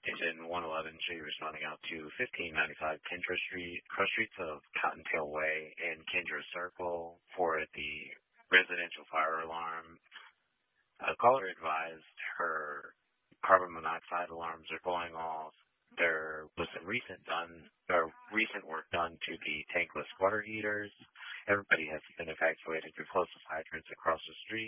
Station 111, she responding out to 1595 Kendra Street, cross streets of Cottontail Way and Kendra Circle for the residential fire alarm. A caller advised her carbon monoxide alarms are going off. There was some recent work done to the tankless water heaters. Everybody has been evacuated to closest hydrants across the street.